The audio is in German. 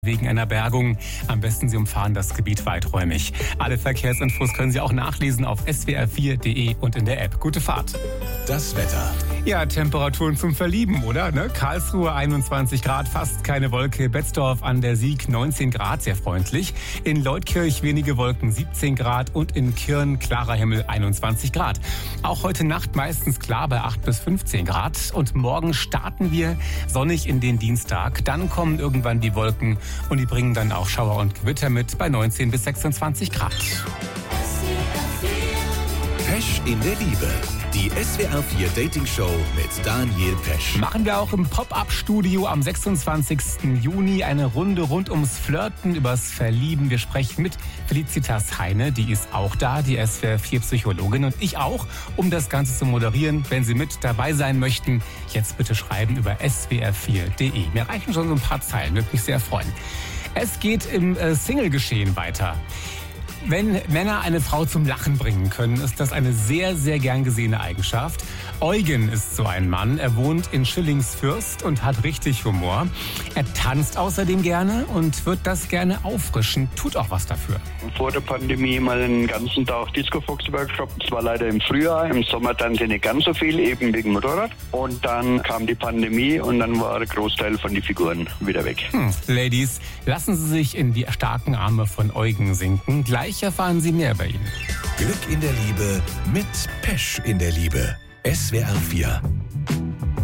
Wegen einer Bergung. Am besten Sie umfahren das Gebiet weiträumig. Alle Verkehrsinfos können Sie auch nachlesen auf swr4.de und in der App. Gute Fahrt. Das Wetter. Ja, Temperaturen zum Verlieben, oder? Karlsruhe 21 Grad, fast keine Wolke. Betzdorf an der Sieg 19 Grad, sehr freundlich. In Leutkirch wenige Wolken, 17 Grad. Und in Kirn klarer Himmel, 21 Grad. Auch heute Nacht meistens klar bei 8 bis 15 Grad. Und morgen starten wir sonnig in den Dienstag. Dann kommen irgendwann die Wolken und die bringen dann auch Schauer und Gewitter mit bei 19 bis 26 Grad. Pesch in der Liebe. Die SWR4 Dating Show mit Daniel Pesch. Machen wir auch im Pop-Up-Studio am 26. Juni eine Runde rund ums Flirten, übers Verlieben. Wir sprechen mit Felicitas Heine, die ist auch da, die SWR4-Psychologin und ich auch, um das Ganze zu moderieren. Wenn Sie mit dabei sein möchten, jetzt bitte schreiben über swr4.de. Mir reichen schon so ein paar Zeilen, würde mich sehr freuen. Es geht im Single-Geschehen weiter. Wenn Männer eine Frau zum Lachen bringen können, ist das eine sehr, sehr gern gesehene Eigenschaft. Eugen ist so ein Mann. Er wohnt in Schillingsfürst und hat richtig Humor. Er tanzt außerdem gerne und wird das gerne auffrischen, tut auch was dafür. Vor der Pandemie mal den ganzen Tag Disco-Fox-Workshop. Das war leider im Frühjahr. Im Sommer tanze ich nicht ganz so viel, eben wegen Motorrad. Und dann kam die Pandemie und dann war der Großteil von den Figuren wieder weg. Ladies, lassen Sie sich in die starken Arme von Eugen sinken. Gleich erfahren Sie mehr bei ihm. Glück in der Liebe mit Pesch in der Liebe. SWR4